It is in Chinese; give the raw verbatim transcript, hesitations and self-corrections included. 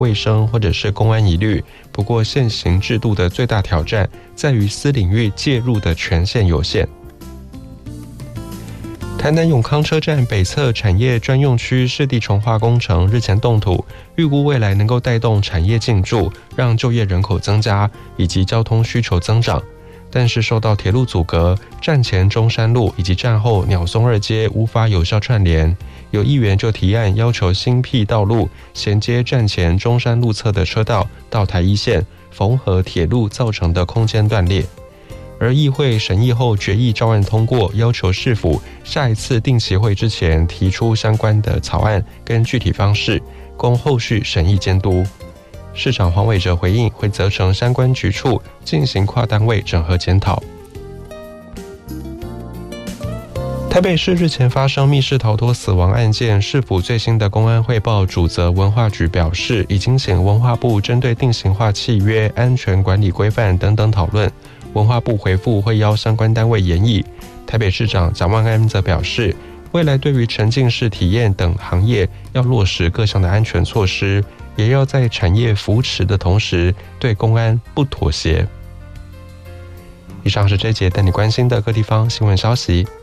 卫生或者是公安疑虑。不过，现行制度的最大挑战在于私领域介入的权限有限。台南永康车站北侧产业专用区市地重划工程日前动土，预估未来能够带动产业进驻，让就业人口增加以及交通需求增长。但是受到铁路阻隔，站前中山路以及站后鸟松二街无法有效串联。有议员就提案要求新辟道路，衔接站前中山路侧的车道到台一线，缝合铁路造成的空间断裂。而议会审议后决议照案通过，要求市府下一次定期会之前提出相关的草案跟具体方式，供后续审议监督。市长黄伟哲回应，会责成相关局处进行跨单位整合检讨。台北市日前发生密室逃脱死亡案件，市府最新的公安汇报主责文化局表示，已经请文化部针对定型化契约、安全管理规范等等讨论。文化部回复会邀相关单位研议。台北市长蒋万安则表示，未来对于沉浸式体验等行业要落实各项的安全措施，也要在产业扶持的同时，对公安不妥协。以上是这一节带你关心的各地方新闻消息。